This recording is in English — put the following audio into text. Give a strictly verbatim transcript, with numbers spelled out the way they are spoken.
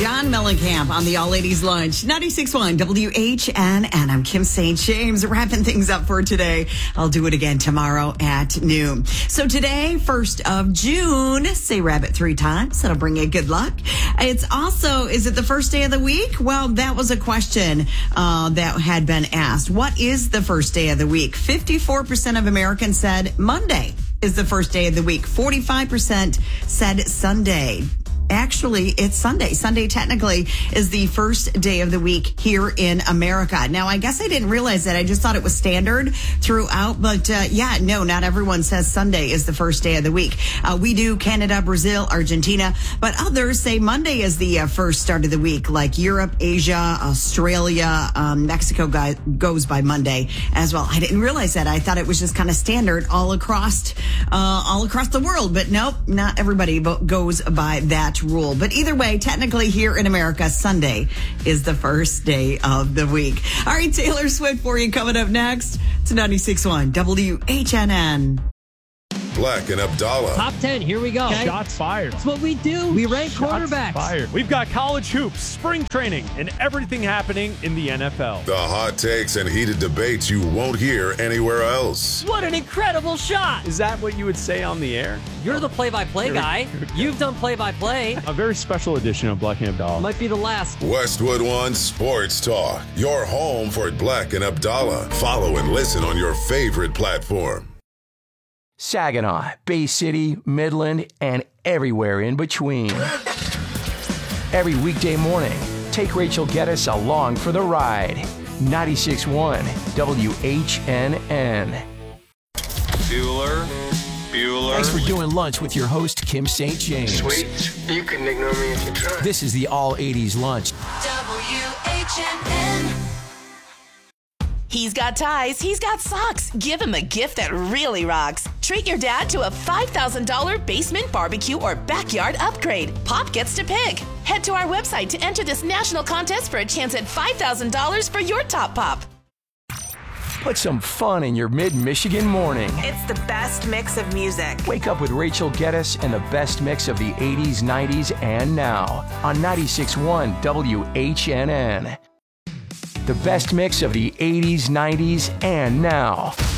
John Mellencamp on the All Ladies Lunch. ninety-six point one W H N, and I'm Kim Saint James, wrapping things up for today. I'll do it again tomorrow at noon. So today, first of June, say rabbit three times. That'll bring you good luck. It's also, is it the first day of the week? Well, that was a question uh, that had been asked. What is the first day of the week? fifty-four percent of Americans said Monday is the first day of the week. forty-five percent said Sunday. Actually, it's Sunday. Sunday technically is the first day of the week here in America. Now, I guess I didn't realize that. I just thought it was standard throughout. But uh, yeah, no, not everyone says Sunday is the first day of the week. Uh, we do Canada, Brazil, Argentina, but others say Monday is the uh, first start of the week, like Europe, Asia, Australia, um, Mexico guy, goes by Monday as well. I didn't realize that. I thought it was just kind of standard all across, uh, all across the world. But nope, not everybody goes by that rule. But either way, technically here in America, Sunday is the first day of the week. All right, Taylor Swift for you coming up next. It's ninety-six point one W H N N. Black and Abdallah. Top ten, here we go. Okay. Shots fired. That's what we do. We rank Shots quarterbacks. Fired. We've got college hoops, spring training, and everything happening in the N F L. The hot takes and heated debates you won't hear anywhere else. What an incredible shot. Is that what you would say on the air? You're the play-by-play guy. You've done play-by-play. A very special edition of Black and Abdallah. Might be the last. Westwood One Sports Talk. Your home for Black and Abdallah. Follow and listen on your favorite platform. Saginaw, Bay City, Midland, and everywhere in between. Every weekday morning, take Rachel Geddes along for the ride. ninety-six point one W H N N. Bueller, Bueller. Thanks for doing lunch with your host, Kim Saint James. Sweet. You couldn't ignore me if you tried. This is the All eighties Lunch. W H N N. He's got ties, he's got socks. Give him a gift that really rocks. Treat your dad to a five thousand dollars basement barbecue or backyard upgrade. Pop gets to pick. Head to our website to enter this national contest for a chance at five thousand dollars for your top pop. Put some fun in your mid-Michigan morning. It's the best mix of music. Wake up with Rachel Geddes and the best mix of the eighties, nineties, and now on ninety-six point one W H N N. The best mix of the eighties, nineties, and now.